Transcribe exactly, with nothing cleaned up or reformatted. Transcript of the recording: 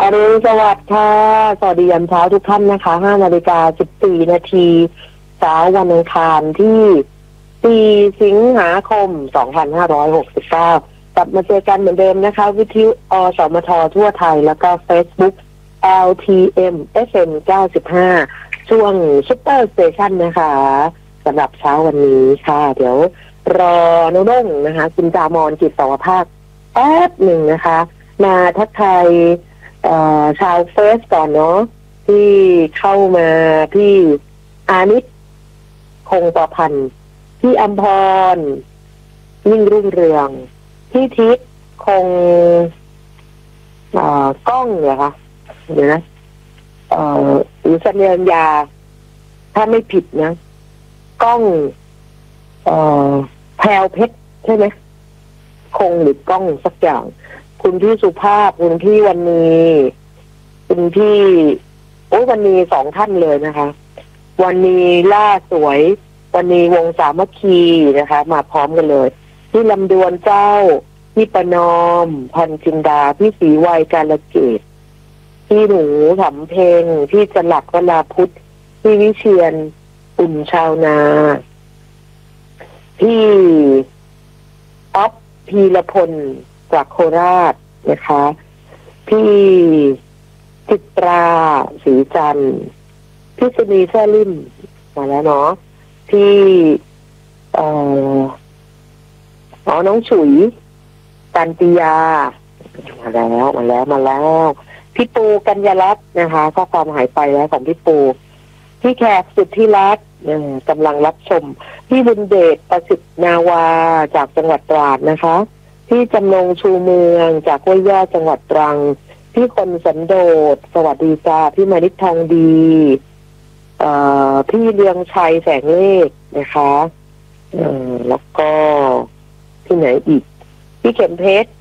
อรุณสวัสดิ์ค่ะสวัสดียามเช้าทุกท่านนะคะห้านาฬิกาสิบสี่นาทีเช้าวันอังคารที่สี่สิงหาคมสองพันห้าร้อยหกสิบเก้ากลับมาเจอกันเหมือนเดิมนะคะวิทยุอสมททั่วไทยแล้วก็ Facebook แอล ที เอ็ม เอฟ เอ็ม เก้าสิบห้าช่วงซุปเปอร์สเตชันนะคะสำหรับเช้าวันนี้ค่ะเดี๋ยวรอน้องด้งนะคะคุณจามอนจิตสวภาคแป๊บหนึ่งนะคะมาทักทายชาวเฟสก่อนเนาะที่เข้ามาพี่อานิชคงประพันธ์พี่อัมพรยิ่งรุ่งเรืองพี่ทิพย์คงกล้องเหรอคะเดี๋ยวนะหรือสัญญาญาถ้าไม่ผิดนะกล้องแพรวเพชรใช่ไหมคงหรือกล้องสักอย่างคุณพี่สุภาพคุณพี่วันนี้คุณพี่โอ้วันนี้สองท่านเลยนะคะวันนี้ล่าสวยวันนี้วงสามัคคีนะคะมาพร้อมกันเลยพี่ลำดวนเจ้าพี่ประนอมพันจินดาพี่ศรีวัยกาลเกตพี่หนูถำเพลงพี่จลักวราพุทธพี่วิเชียรอุ่นชาวนาพี่อ๊อฟพีรพลจากโคราชนะคะพี่จิตราศรีจันทร์พี่สุนีแซ่ลิ่มมาแล้วเนาะพี่เอ่ออ๋อน้องฉุยตันติยามาแล้วมาแล้วมาแล้วพี่ปูกัญญารัตน์นะคะก็ความหายไปแล้วของพี่ปูพี่แขกสุดที่รักกำลังรับชมพี่บุญเดชประสิทธิ์นาวาจากจังหวัดตราดนะคะพี่จำนงชูเมืองจากห้วยยอดจังหวัดตรังพี่คนสันโดษสวัสดีจ้าพี่มานิดทองดีเอ่อพี่เรืองชัยแสงเลขนะคะเอ่อแล้วก็ที่ไหนอีกพี่เข็มเพชร